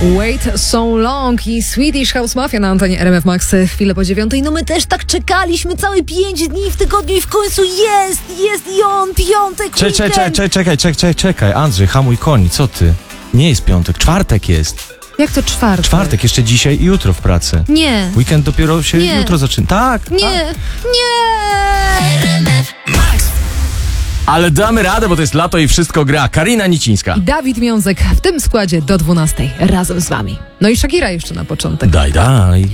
Wait So Long i Swedish House Mafia na antenie RMF Max chwilę po 9:00. No my też tak czekaliśmy całe 5 dni w tygodniu i w końcu jest i on, piątek, Czekaj, Andrzej, hamuj koni, co ty? Nie jest piątek, czwartek jest. Jak to czwartek? Czwartek, jeszcze dzisiaj i jutro w pracy. Nie. Weekend dopiero się jutro zaczyna. Tak. Nie. Ale damy radę, bo to jest lato i wszystko gra. Karina Nicińska. I Dawid Miązek w tym składzie do 12:00 razem z wami. No i Shakira jeszcze na początek. Daj.